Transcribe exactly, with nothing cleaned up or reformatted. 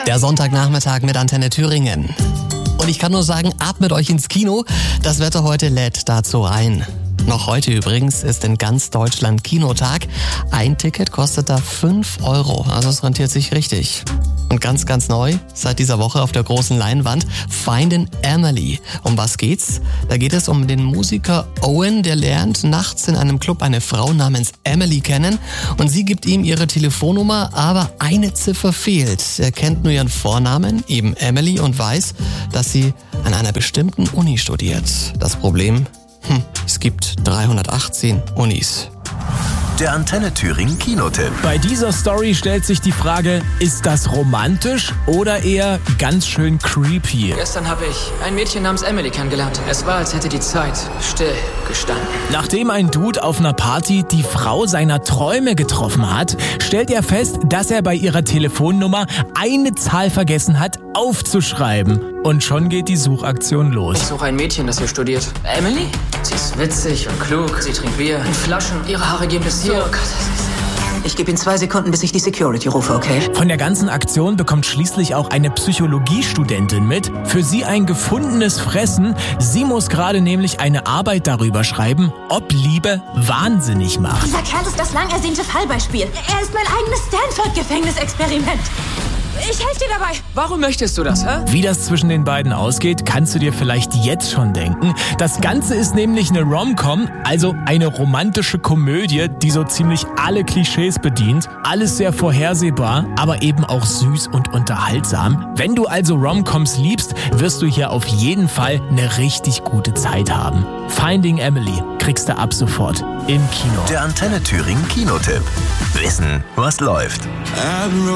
Der Sonntagnachmittag mit Antenne Thüringen. Und ich kann nur sagen, ab mit euch ins Kino. Das Wetter heute lädt dazu ein. Noch heute übrigens ist in ganz Deutschland Kinotag. Ein Ticket kostet da fünf Euro. Also es rentiert sich richtig. Und ganz, ganz neu, seit dieser Woche auf der großen Leinwand, Finding Emily. Um was geht's? Da geht es um den Musiker Owen, der lernt nachts in einem Club eine Frau namens Emily kennen. Und sie gibt ihm ihre Telefonnummer, aber eine Ziffer fehlt. Er kennt nur ihren Vornamen, eben Emily, und weiß, dass sie an einer bestimmten Uni studiert. Das Problem? Hm, es gibt dreihundertachtzehn Unis. Der Antenne Thüringen Kinotipp. Bei dieser Story stellt sich die Frage, ist das romantisch oder eher ganz schön creepy? Gestern habe ich ein Mädchen namens Emily kennengelernt. Es war, als hätte die Zeit still gestanden. Nachdem ein Dude auf einer Party die Frau seiner Träume getroffen hat, stellt er fest, dass er bei ihrer Telefonnummer eine Zahl vergessen hat, aufzuschreiben. Und schon geht die Suchaktion los. Ich suche ein Mädchen, das hier studiert. Emily? Sie ist witzig und klug. Sie trinkt Bier in Flaschen. Ihre Haare gehen bis hier. Oh Gott, das ist... Ich gebe Ihnen zwei Sekunden, bis ich die Security rufe, okay? Von der ganzen Aktion bekommt schließlich auch eine Psychologiestudentin mit. Für sie ein gefundenes Fressen. Sie muss gerade nämlich eine Arbeit darüber schreiben, ob Liebe wahnsinnig macht. Dieser Kerl ist das lang ersehnte Fallbeispiel. Er ist mein eigenes Stanford-Gefängnisexperiment. Ich helfe dir dabei. Warum möchtest du das, hä? Wie das zwischen den beiden ausgeht, kannst du dir vielleicht jetzt schon denken. Das Ganze ist nämlich eine Rom-Com, also eine romantische Komödie, die so ziemlich alle Klischees bedient. Alles sehr vorhersehbar, aber eben auch süß und unterhaltsam. Wenn du also Rom-Coms liebst, wirst du hier auf jeden Fall eine richtig gute Zeit haben. Finding Emily kriegst du ab sofort im Kino. Der Antenne Thüringen Kinotipp. Wissen, was läuft.